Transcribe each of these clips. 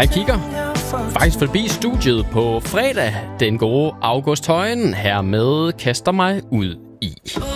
Han kigger faktisk forbi studiet på fredag. Den gode August Højen hermed kaster mig ud i.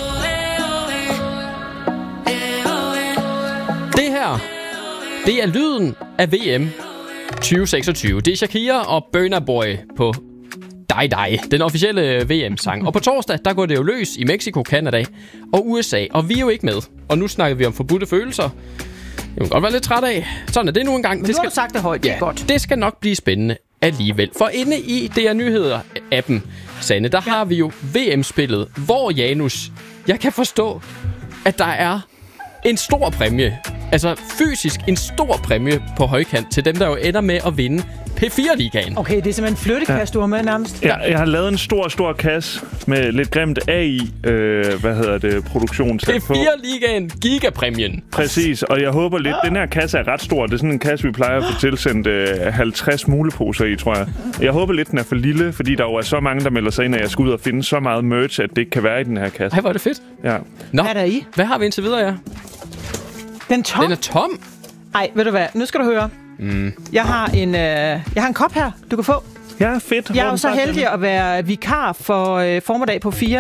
Det her, det er lyden af VM 2026. Det er Shakira og Burna Boy på Die Die, den officielle VM-sang. Og på torsdag, der går det jo løs i Mexico, Canada og USA. Og vi er jo ikke med. Og nu snakker vi om forbudte følelser. Det må godt være lidt træt af. Sådan er det nu engang. Men det skal... du har sagt det højt, det er godt. Det skal nok blive spændende alligevel. For inde i DR Nyheder-appen, Sanne, der har vi jo VM-spillet, hvor Janus, jeg kan forstå, at der er en stor præmie. Altså fysisk en stor præmie på højkant til dem, der jo ender med at vinde P4-ligaen. Okay, det er simpelthen en flyttekasse, du har med nærmest. Ja, jeg har lavet en stor kasse med lidt grimt AI, produktionstal på. P4-ligaen, gigapræmien. Præcis, og jeg håber lidt, den her kasse er ret stor. Det er sådan en kasse, vi plejer at få tilsendt 50 muleposer i, tror jeg. Jeg håber lidt, den er for lille, fordi der jo er så mange, der melder sig ind, at jeg skal ud og finde så meget merch, at det ikke kan være i den her kasse. Ej, hvor er det fedt. Ja. Nå, hvad er der i? Hvad har vi indtil videre, ja? Den er tom? Ej, ved du hvad? Nu skal du høre. Jeg har en kop her, du kan få. Ja, fedt. Jeg er jo så heldig at være vikar for formiddag på 4,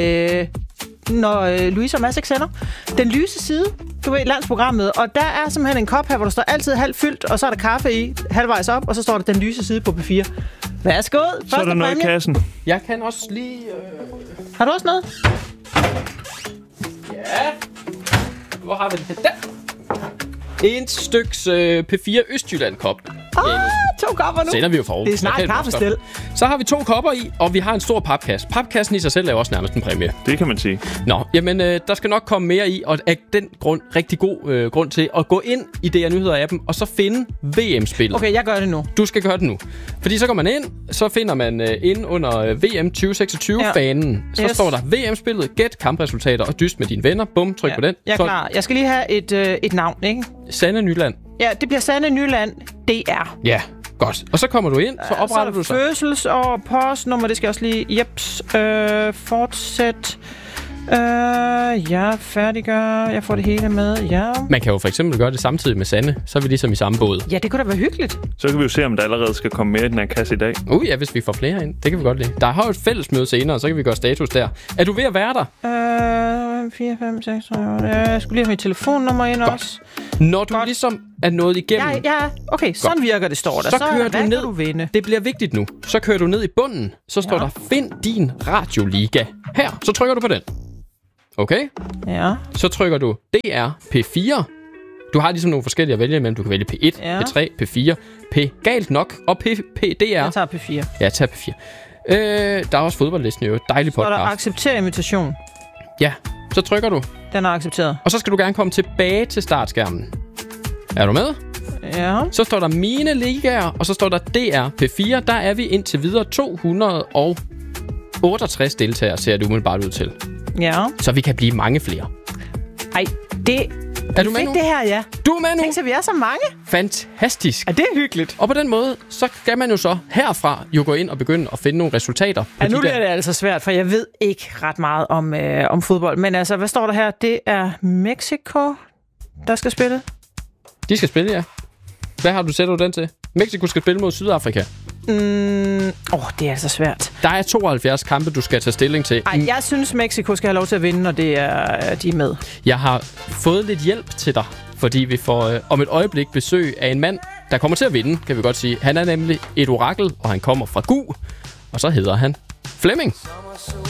når Louise og Mads ikke sender. Den lyse side, du ved, landsprogrammet. Og der er simpelthen en kop her, hvor der står altid halvt fyldt, og så er der kaffe i, halvvejs op, og så står der den lyse side på P4. Værsgo. Så er der noget i kassen. Jeg kan også lige... Har du også noget? Ja. Hvor har vi den her? Der. Et styks P4 Østjylland-kop. 2 kopper nu. Sender vi jo for. Det er snart kaffestil. Så har vi 2 kopper i, og vi har en stor papkasse. Papkassen i sig selv er jo også nærmest en præmie. Det kan man sige. Nå, jamen der skal nok komme mere i, og af den grund, rigtig god grund til at gå ind i DR Nyheder-appen, og så finde VM-spillet. Okay, jeg gør det nu. Du skal gøre det nu. Fordi så går man ind, så finder man ind under VM 2026-fanen. Så står der VM-spillet, gæt kampresultater og dyst med dine venner. Bum, tryk på den. Jeg er klar. Jeg skal lige have et navn, ikke? Sanne Nyland. Ja, det bliver Sanne Nyland DR. Ja, godt. Og så kommer du ind, så opretter du sig. Fødselsår, postnummer, det skal også lige... Jeps, fortsæt. Ja, færdiggør. Jeg får det hele med, ja. Man kan jo for eksempel gøre det samtidig med Sanne. Så er vi ligesom i samme båd. Ja, det kunne da være hyggeligt. Så kan vi jo se, om der allerede skal komme mere i den her kasse i dag. Ja, hvis vi får flere ind. Det kan vi godt lide. Der har jo et fællesmøde senere, så kan vi gøre status der. Er du ved at være der? 4, 5, 6, 3, 8. Jeg skulle lige have mit telefonnummer ind godt. Også. Når du ligesom er nået igennem... Ja, okay, sådan virker det, står der. Så kører du ned. Du vinde? Det bliver vigtigt nu. Så kører du ned i bunden. Så står der, find din radioliga. Her, så trykker du på den. Okay? Ja. Så trykker du DR P4. Du har ligesom nogle forskellige at vælge imellem. Du kan vælge P1, P3, P4, P galt nok og PDR. Jeg tager P4. Ja, tag P4. Der er også fodboldlisten jo. Dejlig podcast. Så er der accepter invitation. Ja, så trykker du. Den er accepteret. Og så skal du gerne komme tilbage til startskærmen. Er du med? Ja. Så står der mine ligaer, og så står der DR P4. Der er vi indtil videre 268 deltagere, ser det umiddelbart ud til. Ja. Så vi kan blive mange flere. Ej, det... Er du med nu? Det her, ja. Du er med nu? Tænk så, vi er så mange. Fantastisk. Er det hyggeligt? Og på den måde, så skal man jo så herfra jo gå ind og begynde at finde nogle resultater. Ja, nu bliver det altså svært, for jeg ved ikke ret meget om fodbold. Men altså, hvad står der her? Det er Mexico, der skal spille. De skal spille, ja. Hvad har du sætter du den til? Mexico skal spille mod Sydafrika. Det er altså svært. Der er 72 kampe, du skal tage stilling til. Ej, jeg synes, Mexico skal have lov til at vinde, når de er med. Jeg har fået lidt hjælp til dig, fordi vi får om et øjeblik besøg af en mand, der kommer til at vinde, kan vi godt sige. Han er nemlig et orakel, og han kommer fra Gu, og så hedder han Flemming.